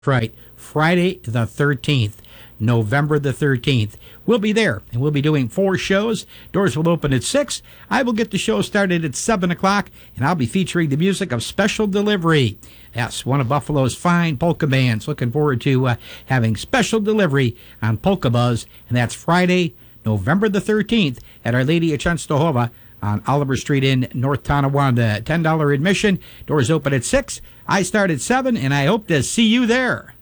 Right, Friday the 13th, November the 13th. We'll be there, and we'll be doing 4 shows. Doors will open at 6. I will get the show started at 7 o'clock, and I'll be featuring the music of Special Delivery. Yes, one of Buffalo's fine polka bands. Looking forward to having Special Delivery on Polka Buzz, and that's Friday, November the 13th at Our Lady of Częstochowa on Oliver Street in North Tonawanda. $10 admission. Doors open at 6. I start at 7, and I hope to see you there.